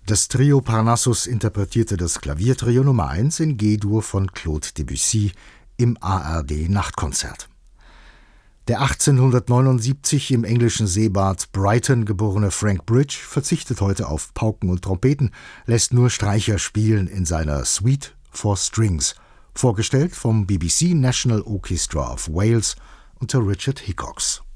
Das Trio Parnassus interpretierte das Klaviertrio Nummer 1 in G-Dur von Claude Debussy im ARD-Nachtkonzert. Der 1879 im englischen Seebad Brighton geborene Frank Bridge verzichtet heute auf Pauken und Trompeten, lässt nur Streicher spielen in seiner Suite for Strings, vorgestellt vom BBC National Orchestra of Wales unter Richard Hickox.